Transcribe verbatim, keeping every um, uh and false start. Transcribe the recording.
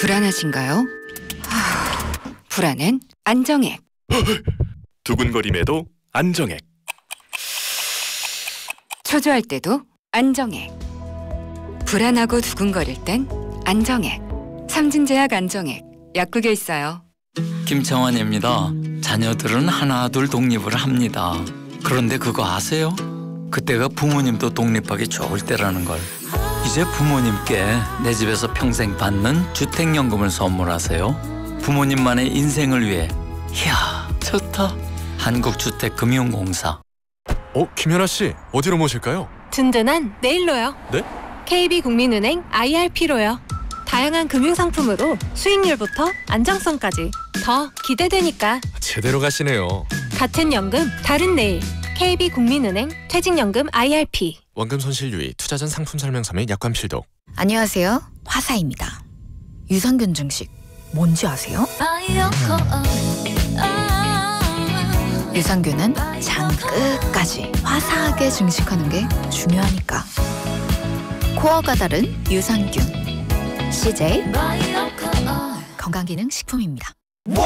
불안하신가요? 하... 불안은 안정액. 두근거림에도 안정액. 초조할 때도 안정액. 불안하고 두근거릴 땐 안정액. 삼진제약 안정액. 약국에 있어요. 김창완입니다. 자녀들은 하나둘 독립을 합니다. 그런데 그거 아세요? 그때가 부모님도 독립하기 좋을 때라는 걸. 이제 부모님께 내 집에서 평생 받는 주택연금을 선물하세요. 부모님만의 인생을 위해. 이야, 좋다. 한국주택금융공사. 어, 김연아 씨, 어디로 모실까요? 든든한 내일로요. 네? 케이비국민은행 아이알피로요. 다양한 금융상품으로 수익률부터 안정성까지 더 기대되니까. 제대로 가시네요. 같은 연금, 다른 내일. 케이비국민은행 퇴직연금 아이알피. 원금 손실 유의, 투자 전 상품 설명서 및 약관 필독. 안녕하세요. 화사입니다. 유산균 증식 뭔지 아세요? 유산균은 장 끝까지 화사하게 증식하는 게 중요하니까. 코어가 다른 유산균. 씨제이 건강기능식품입니다.